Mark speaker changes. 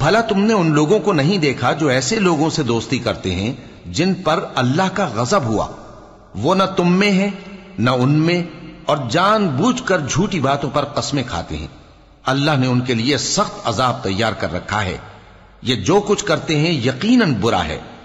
Speaker 1: भला तुमने उन लोगों को नहीं देखा जो ऐसे लोगों से दोस्ती करते हैं जिन पर अल्लाह का गजब हुआ। वो न तुम में है न उनमें, और जानबूझकर झूठी बातों पर कस्में खाते हैं। अल्लाह ने उनके लिए सख्त अजाब तैयार कर रखा है। ये जो कुछ करते हैं यकीनन बुरा है।